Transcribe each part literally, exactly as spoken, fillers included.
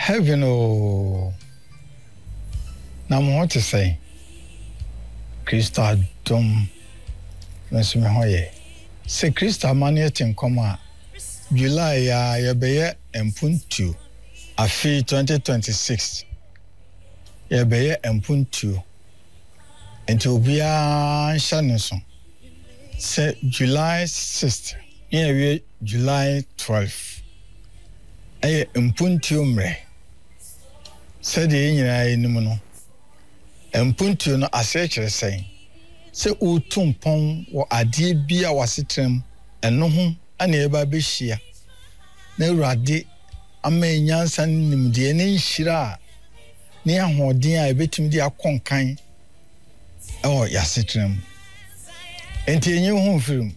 Heaven oh. Na mo what to say? Krista dom. Mesu me hoye. Se Krista mani tin koma. July ya yebeye empuntu. Afi twenty twenty-six. Yebeye empuntu. Enti obia nshaneso. Se July sixth. Yewe July twelfth. Eye empuntu mre. Se de nyina enum no. Empuntu no asechere sen. Se utumpon wo ade bia wasetrem eno ho ana eba behia. Na urade ama nyansa nimde ne nhira ne ahoden a ebetim de akonkan ewo yasetrem. Enti enyi ho firim.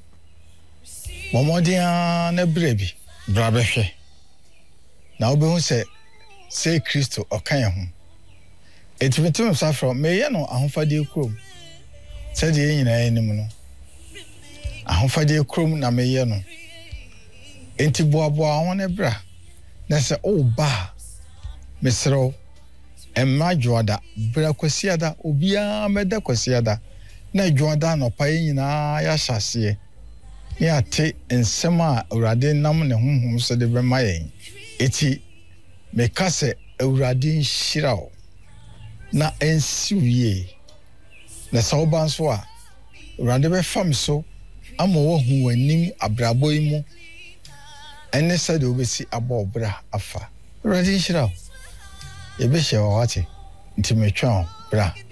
Momodia na brebi bra behwe. Na obehu se se Kristo okan ho. Etimetum safro meye no ahofade krom. Se de nyina enim no. Ahofade krom na meye no. Enti boaboa ho ne bra. Na se o ba mesro emma joada bra kwasiada obia meda kwasiada na joada no pa nyina ya hyase. Ni ate ensem a urade nam ne honhom so de be mayen. Eti mekase urade nhirao na ensiwie na sawban so a urade be fam so ama wo hu wanim abrabo imu ene sade obesi abobra afa urade nhirao ebe hye wawate nti metwa bra